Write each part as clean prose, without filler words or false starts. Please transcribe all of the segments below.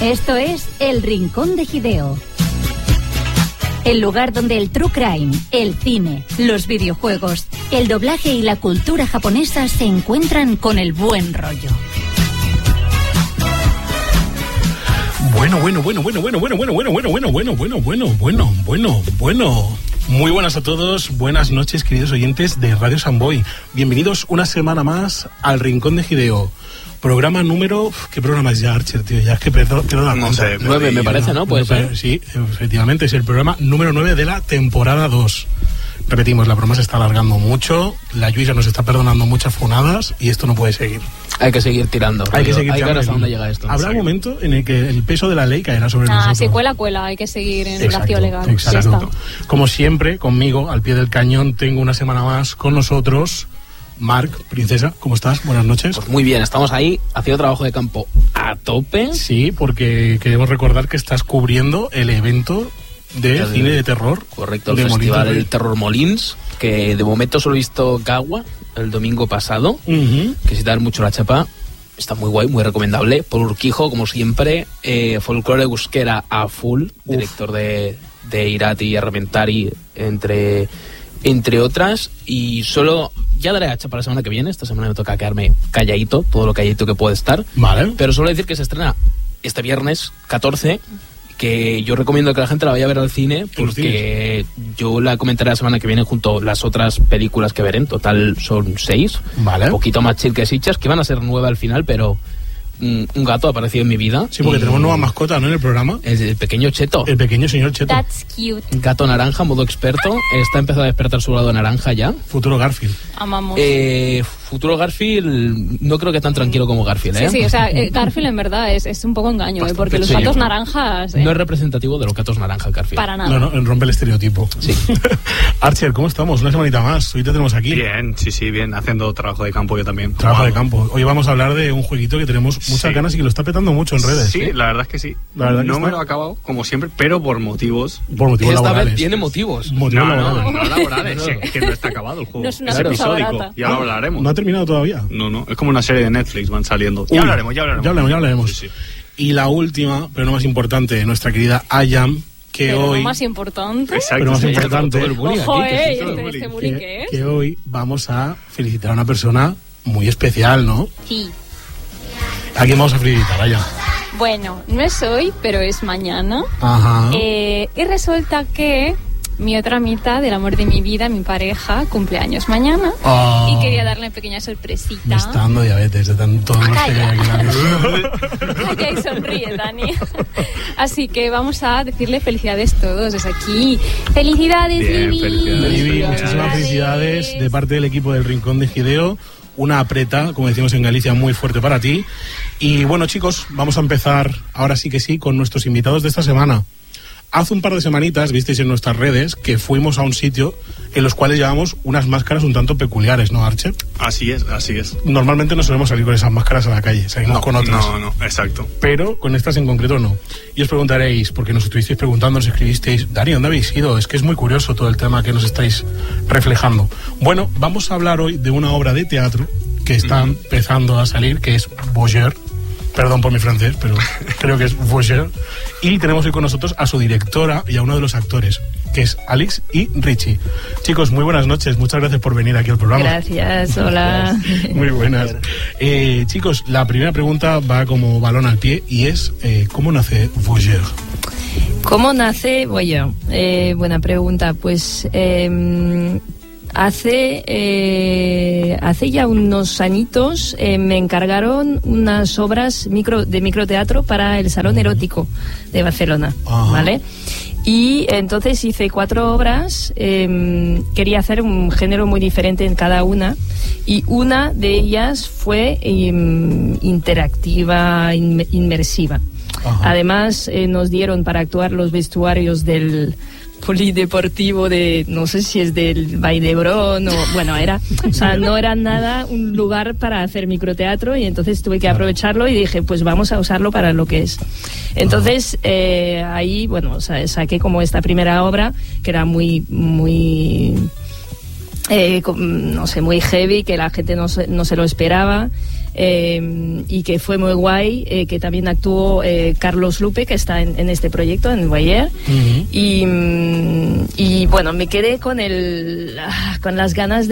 Esto es El Rincón de Hideo. El lugar donde el true crime, el cine, los videojuegos, el doblaje y la cultura japonesa se encuentran con el buen rollo. Bueno. Muy buenas a todos, buenas noches, queridos oyentes de Radio Samboy. Bienvenidos una semana más al Rincón de Hideo. Programa número... ¿Qué programa es ya, Archer, tío? Ya es que pierdo la cuenta. 9, me parece, ¿no? Puede ser. Sí, efectivamente, es el programa número 9 de la temporada 2. Repetimos, la broma se está alargando mucho, la Lluisa nos está perdonando muchas funadas y esto no puede seguir. Hay que seguir tirando. Hay que ver hasta dónde llega esto. Habrá un momento en el que el peso de la ley caerá sobre nosotros. Si cuela, hay que seguir en el vacío legal. Exacto. Como siempre, conmigo, al pie del cañón, tengo una semana más con nosotros... Marc, princesa, ¿cómo estás? Buenas noches. Pues muy bien, estamos ahí haciendo trabajo de campo a tope. Sí, porque queremos recordar que estás cubriendo el evento de cine de terror. Correcto, el festival del Terror Molins, que de momento solo he visto Gawa el domingo pasado, que sin dar mucho la chapa. Está muy guay, muy recomendable. Por Urquijo, como siempre, folclore euskera a full, director de Irati y Armentari, entre otras, y solo ya daré hacha para la semana que viene. Esta semana me toca quedarme calladito, todo lo calladito que puede estar. Vale. Pero solo decir que se estrena este viernes 14, que yo recomiendo que la gente la vaya a ver al cine, porque yo la comentaré la semana que viene junto a las otras películas que veré. En total son 6. Vale. Un poquito más chill que Sitges, que van a ser 9 al final, pero... un gato ha aparecido en mi vida. Sí, porque tenemos nueva mascota, ¿no? En el programa. El pequeño Cheto. El pequeño señor Cheto. That's cute. Gato naranja, modo experto. Está empezando a despertar su lado naranja ya. Futuro Garfield. Amamos. Futuro Garfield, no creo que tan tranquilo como Garfield, ¿eh? Sí, o sea, Garfield en verdad es un poco engaño, bastante, porque los gatos naranjas... No es representativo de los gatos naranjas, Garfield. Para nada. No, rompe el estereotipo. Sí. Archer, ¿cómo estamos? Una semanita más. Hoy te tenemos aquí. Bien, sí, bien. Haciendo trabajo de campo yo también. Trabajo de campo. Hoy vamos a hablar de un jueguito que tenemos muchas ganas y que lo está petando mucho en redes. Sí, la verdad es que sí. No me lo he acabado, como siempre, pero por motivos... Por motivos esta laborales. vez tiene motivos. No laborales. Que no está acabado el juego. No es una es cosa episódico. barata. Ya lo hablaremos. ¿No ha terminado todavía? No. Es como una serie de Netflix, van saliendo. Ya hablaremos. Sí. Y la última, pero no más importante, nuestra querida Ayam, que pero hoy... no más importante. Exacto. Pero más importante... Todo el bullying Ojo, aquí, este bullying ¿qué es? Que hoy vamos a felicitar a una persona muy especial, ¿no? Sí. ¿A quién vamos a felicitar, Ayam? Bueno, no es hoy, pero es mañana. Ajá. Y resulta que mi otra mitad del amor de mi vida, mi pareja, cumpleaños mañana. Oh. Y quería darle una pequeña sorpresita. Me está dando diabetes de tanto que hay aquí en la mesa. Calla y sonríe, Dani. Así que vamos a decirle felicidades todos desde aquí. ¡Felicidades, Bien, Vivi! felicidades. Vivi, muchísimas felicidades de parte del equipo del Rincón de Hideo. Una apreta, como decimos en Galicia, muy fuerte para ti. Y bueno, chicos, vamos a empezar ahora sí que sí con nuestros invitados de esta semana. Hace un par de semanitas visteis en nuestras redes que fuimos a un sitio en los cuales llevamos unas máscaras un tanto peculiares, ¿no, Archer? Así es. Normalmente no solemos salir con esas máscaras a la calle, salimos con otras. No, exacto. Pero con estas en concreto no. Y os preguntaréis, porque nos estuvisteis preguntando, nos escribisteis, Dani, ¿dónde habéis ido? Es que es muy curioso todo el tema que nos estáis reflejando. Bueno, vamos a hablar hoy de una obra de teatro que está empezando a salir, que es Voyeur. Perdón por mi francés, pero creo que es Voyeur. Y tenemos hoy con nosotros a su directora y a uno de los actores, que es Alex y Richie. Chicos, muy buenas noches. Muchas gracias por venir aquí al programa. Gracias, hola. Muy buenas. Chicos, la primera pregunta va como balón al pie y es, ¿cómo nace Voyeur? ¿Cómo nace Voyeur? Buena pregunta. Pues... Hace ya unos añitos me encargaron unas obras de microteatro para el Salón Erótico de Barcelona, ¿vale? Y entonces hice 4 obras, quería hacer un género muy diferente en cada una, y una de ellas fue interactiva, inmersiva. Además nos dieron para actuar los vestuarios del polideportivo de, no sé si es del Valldebrón o, bueno, no era nada un lugar para hacer microteatro, y entonces tuve que aprovecharlo y dije, pues vamos a usarlo para lo que es. Entonces ahí, bueno, saqué como esta primera obra que era muy no sé, muy heavy, que la gente no se lo esperaba. y que fue muy guay, que también actuó Carlos Lupe, que está en este proyecto, en Voyeur. Y bueno, me quedé con las ganas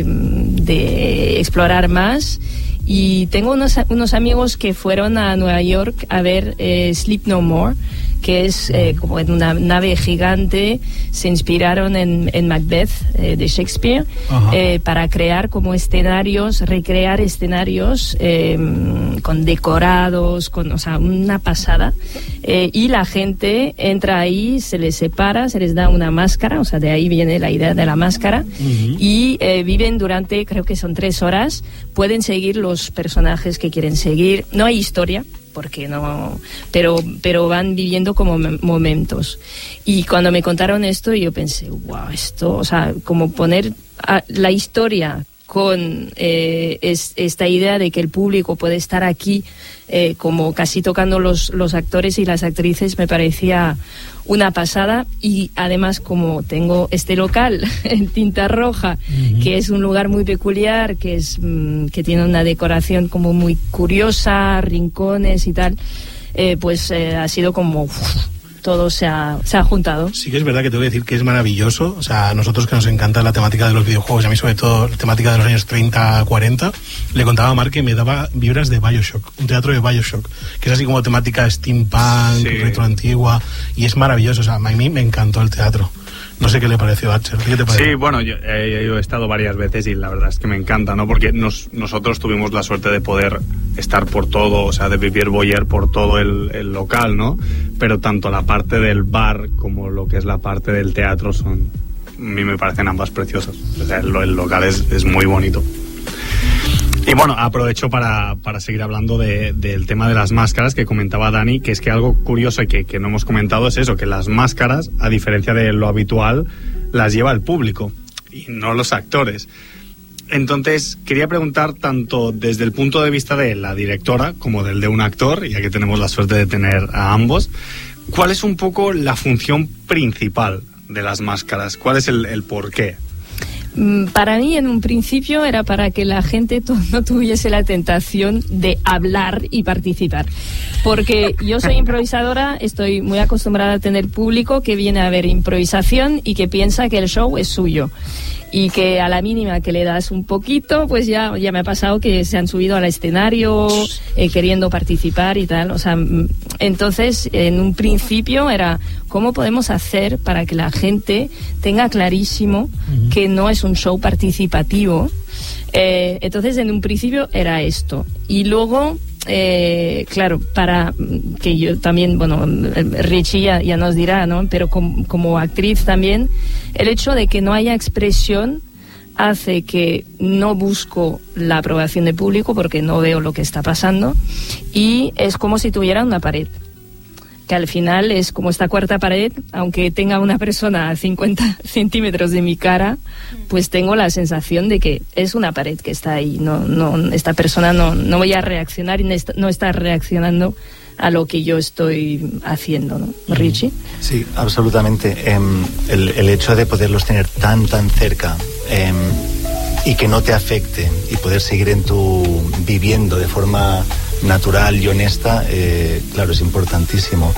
de explorar más. Y tengo unos amigos que fueron a Nueva York a ver Sleep No More, que es como en una nave gigante. Se inspiraron en Macbeth de Shakespeare para crear como escenarios, recrear escenarios con decorados, o sea, una pasada. Y la gente entra ahí, se les separa, se les da una máscara, o sea, de ahí viene la idea de la máscara, y viven durante, creo que son 3 horas, pueden seguir los personajes que quieren seguir. No hay historia, porque no, pero van viviendo como momentos. Y cuando me contaron esto, yo pensé, wow, esto, o sea, como poner la historia con esta idea de que el público puede estar aquí como casi tocando los actores y las actrices, me parecía una pasada. Y además, como tengo este local en Tinta Roja, que es un lugar muy peculiar, que tiene una decoración como muy curiosa, rincones y tal, pues ha sido como todo se ha juntado. Sí que es verdad que tengo que decir que es maravilloso. O sea, a nosotros que nos encanta la temática de los videojuegos, y a mí sobre todo la temática de los años 30, 40, le contaba a Marc que me daba vibras de Bioshock, un teatro de Bioshock, que es así como temática steampunk, retro antigua, y es maravilloso. O sea, a mí me encantó el teatro. No sé qué le pareció a Axel. ¿Qué te pareció? Sí, bueno, yo he estado varias veces y la verdad es que me encanta, ¿no? Porque nosotros tuvimos la suerte de poder estar por todo, o sea, de vivir Voyeur por todo el local, ¿no? Pero tanto la parte del bar como lo que es la parte del teatro a mí me parecen ambas preciosas. O sea, el local es muy bonito. Y bueno, aprovecho para seguir hablando del tema de las máscaras que comentaba Dani, que es que algo curioso y que no hemos comentado es eso, que las máscaras, a diferencia de lo habitual, las lleva el público y no los actores. Entonces, quería preguntar tanto desde el punto de vista de la directora como del de un actor, ya que tenemos la suerte de tener a ambos, ¿cuál es un poco la función principal de las máscaras? ¿Cuál es el porqué? Para mí, en un principio, era para que la gente no tuviese la tentación de hablar y participar. Porque yo soy improvisadora, estoy muy acostumbrada a tener público que viene a ver improvisación y que piensa que el show es suyo. Y que a la mínima que le das un poquito, pues ya me ha pasado que se han subido al escenario queriendo participar y tal. O sea, entonces, en un principio era cómo podemos hacer para que la gente tenga clarísimo que no es un show participativo. Entonces, en un principio era esto. Y luego, claro, para que yo también, bueno, Richie ya nos dirá, ¿no? Pero como actriz también, el hecho de que no haya expresión hace que no busco la aprobación del público porque no veo lo que está pasando, y es como si tuviera una pared, que al final es como esta cuarta pared. Aunque tenga una persona a 50 centímetros de mi cara, pues tengo la sensación de que es una pared que está ahí. No, esta persona no voy a reaccionar y no está reaccionando a lo que yo estoy haciendo, ¿no? Richie. Sí, absolutamente. El hecho de poderlos tener tan cerca y que no te afecte y poder seguir viviendo de forma natural y honesta, claro, es importantísimo.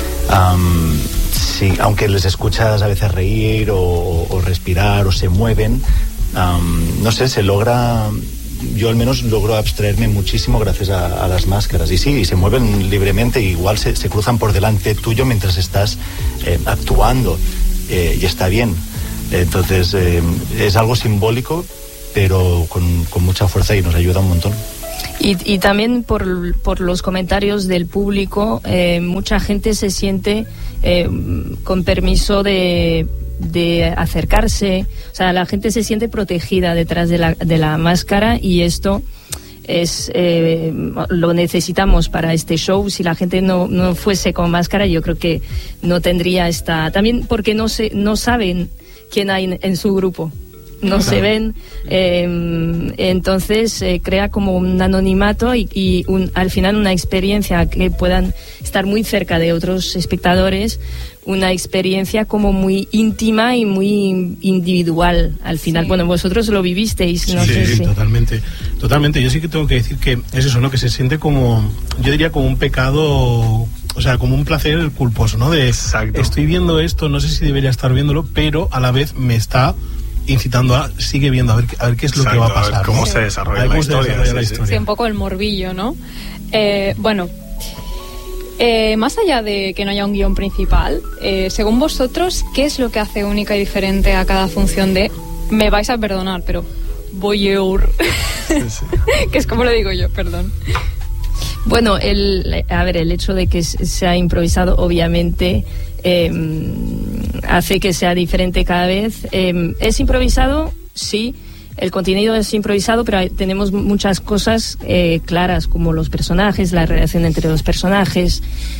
Sí, aunque les escuchas a veces reír o respirar o se mueven, no sé, se logra. Yo al menos logro abstraerme muchísimo gracias a las máscaras. Y sí, se mueven libremente, igual se cruzan por delante tuyo mientras estás actuando, y está bien. Entonces es algo simbólico, pero con mucha fuerza, y nos ayuda un montón. Y también por los comentarios del público, mucha gente se siente con permiso de acercarse. O sea, la gente se siente protegida detrás de la máscara, y esto es lo necesitamos para este show. Si la gente no fuese con máscara, yo creo que no tendría esta... También porque no saben quién hay en su grupo. no se ven, entonces crea como un anonimato y al final una experiencia que puedan estar muy cerca de otros espectadores, una experiencia como muy íntima y muy individual al final. Bueno, vosotros lo vivisteis, ¿no? Sí, totalmente. Yo sí que tengo que decir que es eso, ¿no? Que se siente como, yo diría como un pecado, o sea, como un placer culposo, ¿no? De, exacto, estoy viendo esto, no sé si debería estar viéndolo, pero a la vez me está incitando a, sigue viendo, a ver qué es lo que va a pasar. A ver cómo se desarrolla la historia. Sí, un poco el morbillo, ¿no? Bueno, más allá de que no haya un guión principal, según vosotros, ¿qué es lo que hace única y diferente a cada función de, me vais a perdonar, pero voyeur? Que es como lo digo yo, perdón. Bueno, el hecho de que sea improvisado obviamente hace que sea diferente cada vez. ¿Es improvisado? Sí. El contenido es improvisado, pero tenemos muchas cosas claras, como los personajes, la relación entre los personajes.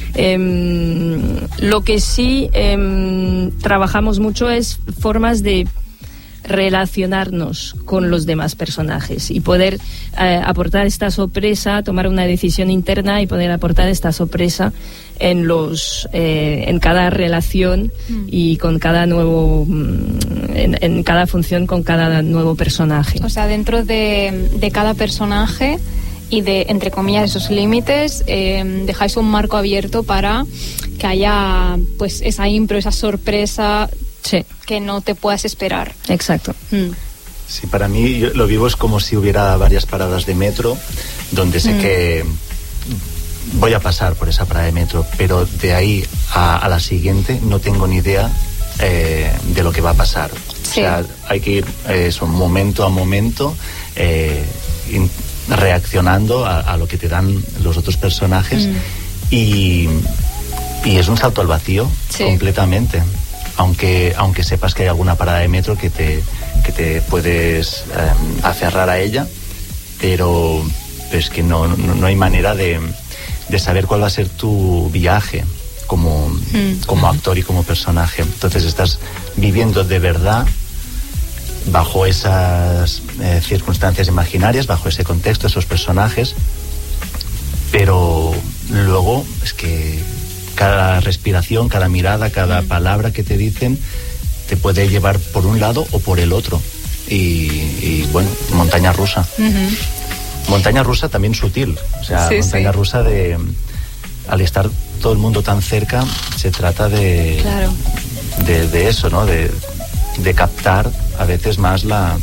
Lo que sí trabajamos mucho es formas de relacionarnos con los demás personajes y poder aportar esta sorpresa, tomar una decisión interna y poder aportar esta sorpresa en cada relación y con cada nuevo en cada función con cada nuevo personaje. O sea, dentro de cada personaje y de, entre comillas, esos límites, dejáis un marco abierto para que haya pues esa impro, esa sorpresa. Sí. Que no te puedas esperar. Exacto. Sí, para mí yo lo vivo es como si hubiera varias paradas de metro donde sé que voy a pasar por esa parada de metro, pero de ahí a la siguiente no tengo ni idea de lo que va a pasar. Sí. O sea, hay que ir momento a momento reaccionando a lo que te dan los otros personajes y es un salto al vacío completamente. Aunque sepas que hay alguna parada de metro que te puedes aferrar a ella, pero es que no hay manera de saber cuál va a ser tu viaje como actor y como personaje. Entonces estás viviendo de verdad bajo esas circunstancias imaginarias, bajo ese contexto, esos personajes, pero luego es que cada respiración, cada mirada, cada palabra que te dicen te puede llevar por un lado o por el otro. Y bueno, montaña rusa. Montaña rusa también sutil. O sea, montaña rusa de... Al estar todo el mundo tan cerca, se trata de eso, ¿no? De captar a veces más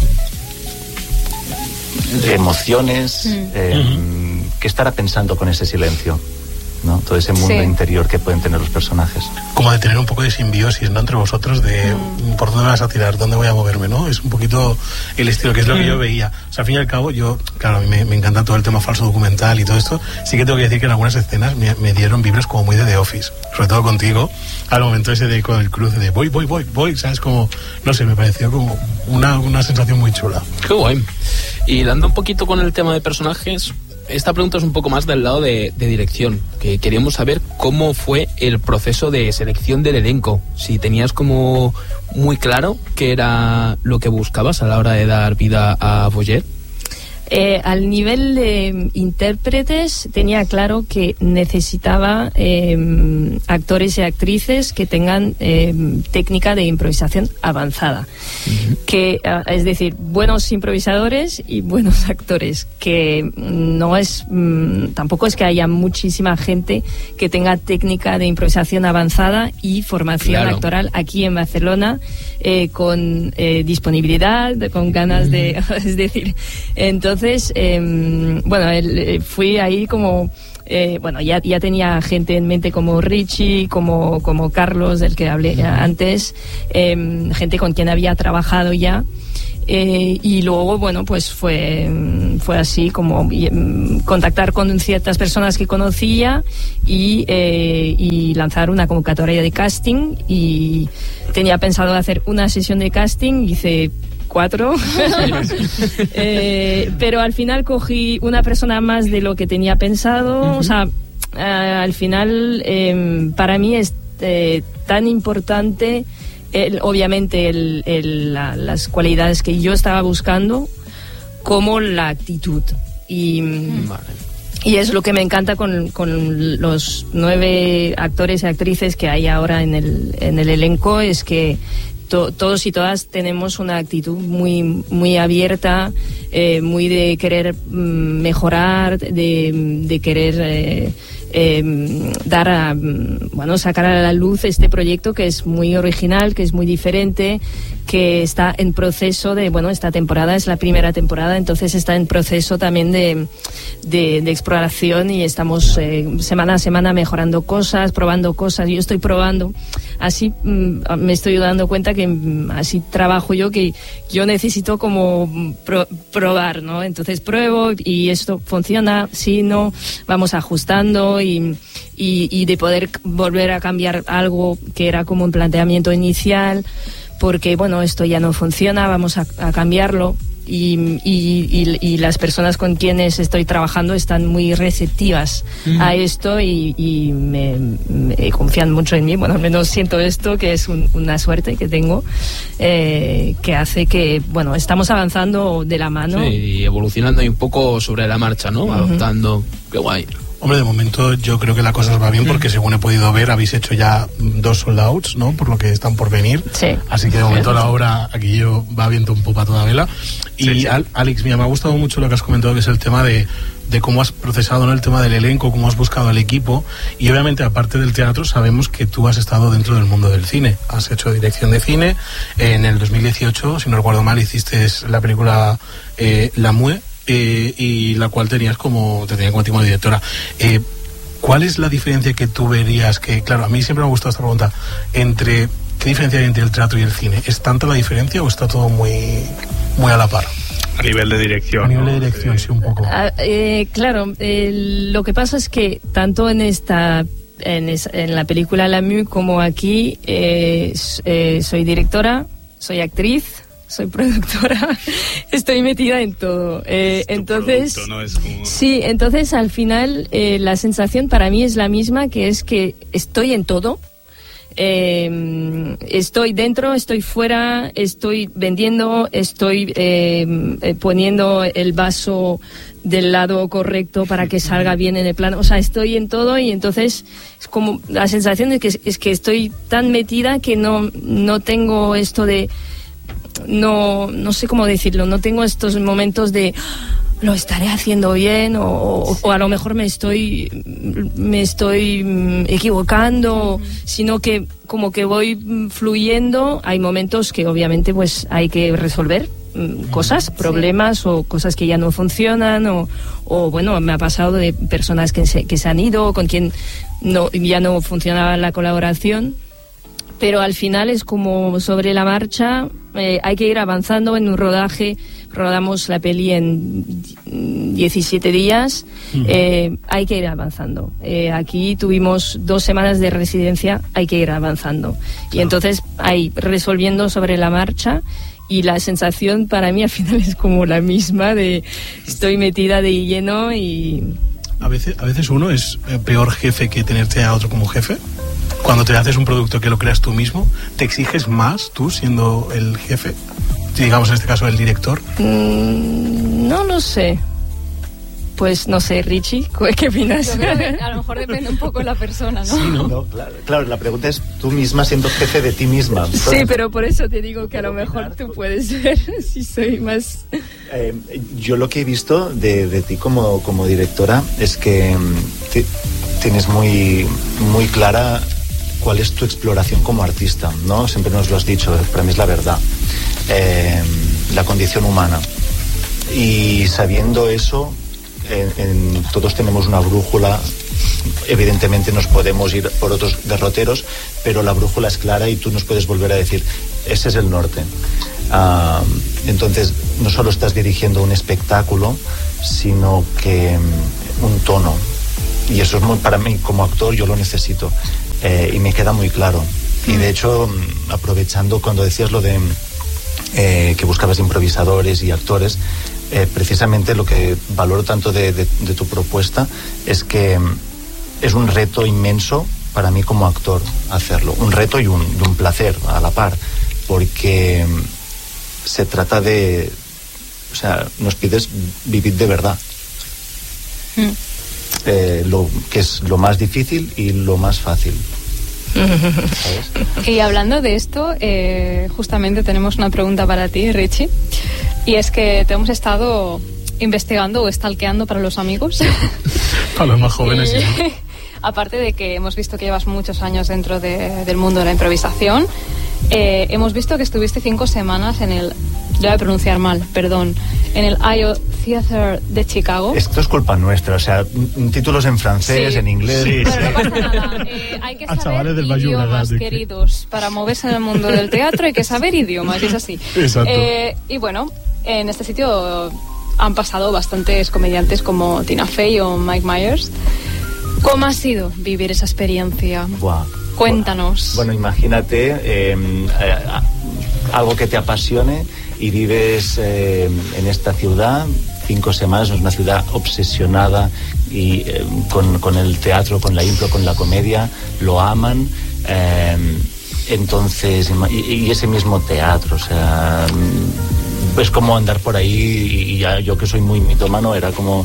emociones. ¿Qué estará pensando con ese silencio? ¿No? Todo ese mundo interior que pueden tener los personajes. Como de tener un poco de simbiosis, ¿no? Entre vosotros, de por dónde me vas a tirar, dónde voy a moverme, ¿no? Es un poquito el estilo, que es lo que yo veía. O sea, al fin y al cabo, claro, a mí me encanta todo el tema falso documental y todo esto. Sí que tengo que decir que en algunas escenas me dieron vibras como muy de The Office, sobre todo contigo, al momento ese con el cruce de voy, ¿sabes? Como, no sé, me pareció como una sensación muy chula. Qué guay. Y dando un poquito con el tema de personajes, esta pregunta es un poco más del lado de dirección, que queríamos saber cómo fue el proceso de selección del elenco, si tenías como muy claro qué era lo que buscabas a la hora de dar vida a Voyeur. Al nivel de intérpretes tenía claro que necesitaba actores y actrices que tengan técnica de improvisación avanzada, que es decir, buenos improvisadores y buenos actores, que no es tampoco es que haya muchísima gente que tenga técnica de improvisación avanzada y formación actoral aquí en Barcelona, con disponibilidad, con ganas de es decir, entonces fui ahí como ya tenía gente en mente como Richie, como Carlos, del que hablé antes, gente con quien había trabajado ya, y luego pues fue así como contactar con ciertas personas que conocía y lanzar una convocatoria de casting, y tenía pensado hacer una sesión de casting, hice 4 pero al final cogí una persona más de lo que tenía pensado. O sea, al final para mí es tan importante obviamente las cualidades que yo estaba buscando, como la actitud. Y es lo que me encanta con los 9 actores y actrices que hay ahora en el elenco, es que todos y todas tenemos una actitud muy abierta, muy de querer mejorar, de querer sacar a la luz este proyecto, que es muy original, que es muy diferente, que está en proceso de, esta temporada es la primera temporada, entonces está en proceso también de exploración, y estamos semana a semana mejorando cosas, probando cosas. Yo estoy probando, así me estoy dando cuenta que así trabajo yo, que yo necesito como probar, ¿no? Entonces pruebo y esto funciona, si no, vamos ajustando y de poder volver a cambiar algo que era como un planteamiento inicial, porque esto ya no funciona, vamos a cambiarlo. Y las personas con quienes estoy trabajando están muy receptivas a esto y me confían mucho en mí. Al menos siento esto, que es una suerte que tengo, que hace que, estamos avanzando de la mano. Sí, y evolucionando un poco sobre la marcha, ¿no? Adoptando, qué guay. Hombre, de momento yo creo que la cosa va bien, porque según he podido ver habéis hecho ya 2 sold outs, ¿no? Por lo que están por venir. Sí. Así que de momento la obra aquí va viento un poco a toda vela. Y sí. Alex, mira, me ha gustado mucho lo que has comentado, que es el tema de cómo has procesado, ¿no?, el tema del elenco, cómo has buscado el equipo. Y obviamente, aparte del teatro, sabemos que tú has estado dentro del mundo del cine. Has hecho dirección de cine. En el 2018, si no recuerdo mal, hiciste la película La Mue, y la cual te tenía como directora. ¿Cuál es la diferencia que tú verías? Que, claro, a mí siempre me ha gustado esta pregunta. ¿Qué diferencia hay entre el teatro y el cine? ¿Es tanta la diferencia o está todo muy a la par? A nivel de dirección. A nivel de dirección, sí, un poco. Claro, lo que pasa es que tanto en la película La Mue como aquí, soy directora, soy actriz, soy productora, estoy metida en todo. Entonces, producto, ¿no? Es como... Sí, entonces al final la sensación para mí es la misma, que es que estoy en todo. Estoy dentro, estoy fuera, estoy vendiendo, estoy poniendo el vaso del lado correcto para que salga bien en el plano. O sea, estoy en todo, y entonces es como la sensación es que estoy tan metida que no tengo esto de... No sé cómo decirlo, no tengo estos momentos de lo estaré haciendo bien o a lo mejor me estoy equivocando, sino que como que voy fluyendo. Hay momentos que obviamente pues hay que resolver cosas, problemas o cosas que ya no funcionan o me ha pasado de personas que se han ido, con quien ya no funcionaba la colaboración. Pero al final es como sobre la marcha, hay que ir avanzando en un rodaje. Rodamos la peli en 17 días, hay que ir avanzando. Aquí tuvimos 2 semanas de residencia, hay que ir avanzando. Claro. Y entonces resolviendo sobre la marcha, y la sensación para mí al final es como la misma, de estoy metida de lleno. Y a veces uno es peor jefe que tenerte a otro como jefe. Cuando te haces un producto que lo creas tú mismo, ¿te exiges más tú siendo el jefe? Digamos, en este caso, el director. No lo sé. Pues no sé, Richie, ¿qué opinas? Yo creo que a lo mejor depende un poco de la persona, ¿no? Sí, ¿no? No, claro, la pregunta es tú misma siendo jefe de ti misma. Sí, pero por eso te digo que a lo mejor tú puedes ver si soy más... Yo lo que he visto de ti como directora es que tienes muy, muy clara cuál es tu exploración como artista, ¿no? Siempre nos lo has dicho, para mí es la verdad. La condición humana. Y sabiendo eso, todos tenemos una brújula. Evidentemente nos podemos ir por otros derroteros, pero la brújula es clara y tú nos puedes volver a decir, ese es el norte. Entonces, no solo estás dirigiendo un espectáculo, sino que un tono. Y eso es para mí, como actor, yo lo necesito. Y me queda muy claro. Y de hecho, aprovechando cuando decías lo de que buscabas improvisadores y actores, precisamente lo que valoro tanto de tu propuesta es que es un reto inmenso para mí como actor hacerlo. Un reto y un placer a la par, porque se trata de... O sea, nos pides vivir de verdad. Lo que es lo más difícil y lo más fácil. ¿Sabes? Y hablando de esto, justamente tenemos una pregunta para ti, Richie. Y es que te hemos estado investigando o stalkeando para los amigos. Para los más jóvenes, sí. Aparte de que hemos visto que llevas muchos años dentro del mundo de la improvisación, hemos visto que estuviste 5 semanas en el... Lo voy a pronunciar mal, perdón. En el I.O. Theater de Chicago. Esto es culpa nuestra, o sea, títulos en francés, sí. En inglés. Sí, bueno, no pasa nada. Hay que saber idiomas, queridos. Para moverse en el mundo del teatro hay que saber idiomas, es así. Exacto. Y bueno, en este sitio han pasado bastantes comediantes como Tina Fey o Mike Myers. ¿Cómo ha sido vivir esa experiencia? Buah. Cuéntanos. Bueno, imagínate algo que te apasione y vives en esta ciudad 5 semanas. Es una ciudad obsesionada y con el teatro, con la impro, con la comedia. Lo aman. Entonces, y ese mismo teatro, o sea, es como andar por ahí y ya, yo que soy muy mitómano, era como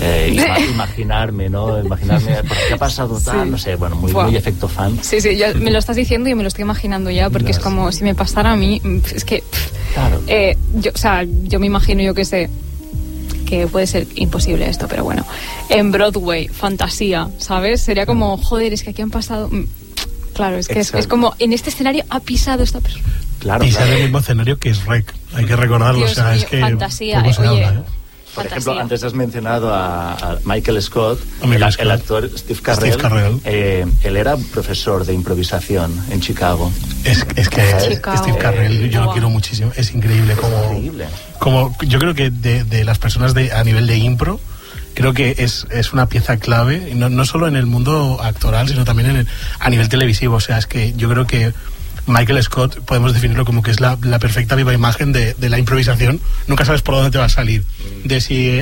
imaginarme, ¿no? Imaginarme, ¿por qué ha pasado tal? Sí. No sé, bueno, muy efecto fan. Sí, ya me lo estás diciendo y me lo estoy imaginando ya, porque es como si me pasara a mí, es que... Claro. Yo me imagino, yo que sé, que puede ser imposible esto, pero bueno, en Broadway, fantasía, ¿sabes? Sería como, joder, es que aquí han pasado... Claro, es que es como, en este escenario ha pisado esta persona. Claro, y sale el mismo escenario que es Rec, hay que recordarlo. Dios o sea, mío, es que fantasía, poco se habla, Por ejemplo, antes has mencionado a Michael Scott, el actor Steve Carell. Él era profesor de improvisación en Chicago. Es que Steve Carell, yo lo quiero muchísimo, es increíble como yo creo que de las personas a nivel de impro, creo que es una pieza clave, no solo en el mundo actoral, sino también a nivel televisivo. O sea, es que yo creo que Michael Scott podemos definirlo como que es la perfecta viva imagen de la improvisación. Nunca sabes por dónde te va a salir. De si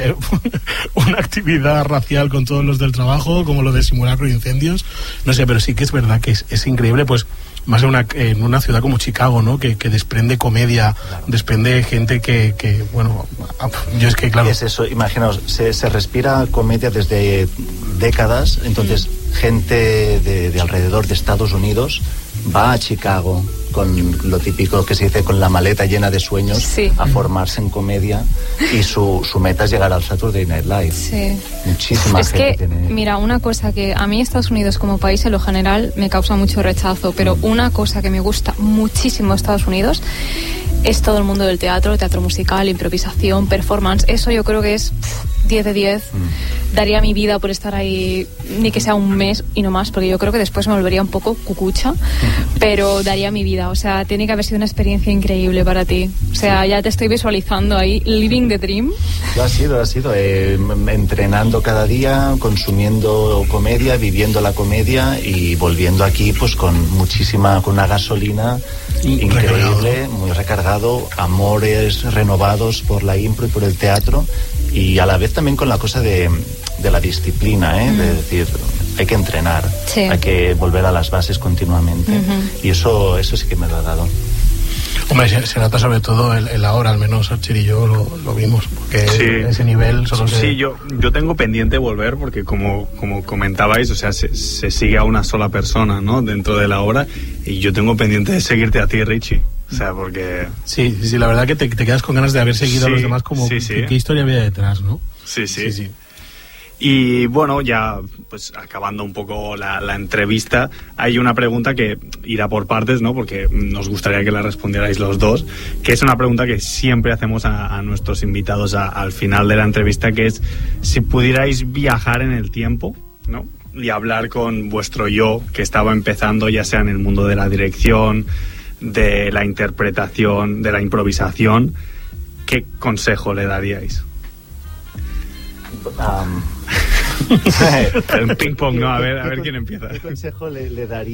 una actividad racial con todos los del trabajo, como lo de simulacro de incendios, no sé, pero sí que es verdad que es increíble, pues más en una ciudad como Chicago, ¿no? Que desprende comedia, claro. Desprende gente que bueno, yo es que claro. Y es eso, imaginaos, se respira comedia desde décadas, entonces gente de alrededor de Estados Unidos va a Chicago con lo típico que se dice, con la maleta llena de sueños, sí, a formarse en comedia, y su meta es llegar al Saturday Night Live. Sí. Muchísima es gente que, tiene... Mira, una cosa que a mí Estados Unidos como país en lo general me causa mucho rechazo, pero una cosa que me gusta muchísimo de Estados Unidos es todo el mundo del teatro musical, improvisación, performance. Eso yo creo que es 10 de 10. Daría mi vida por estar ahí, ni que sea un mes y no más, porque yo creo que después me volvería un poco cucucha, pero daría mi vida. O sea, tiene que haber sido una experiencia increíble para ti. O sea, ya te estoy visualizando ahí, living the dream. Lo ha sido. Entrenando cada día, consumiendo comedia, viviendo la comedia y volviendo aquí pues con una gasolina increíble, muy recargado, amores renovados por la impro y por el teatro, y a la vez también con la cosa de la disciplina, de decir, hay que entrenar, sí, hay que volver a las bases continuamente, y eso sí que me lo ha dado. Hombre, se nota sobre todo el ahora, al menos Archer y yo lo vimos, porque sí, ese nivel solo Sí, yo tengo pendiente volver, porque como comentabais, o sea, se sigue a una sola persona, ¿no?, dentro de la obra, y yo tengo pendiente de seguirte a ti, Richie. O sea, porque... Sí, la verdad que te quedas con ganas de haber seguido a los demás, como qué historia había detrás, ¿no? Sí. Y bueno, ya pues acabando un poco la entrevista, hay una pregunta que irá por partes, ¿no?, porque nos gustaría que la respondierais los dos, que es una pregunta que siempre hacemos a nuestros invitados al final de la entrevista, que es si pudierais viajar en el tiempo, ¿no?, y hablar con vuestro yo que estaba empezando, ya sea en el mundo de la dirección, de la interpretación, de la improvisación, ¿qué consejo le daríais? Un ping pong, ¿no? A ver quién empieza. ¿Qué consejo le daría?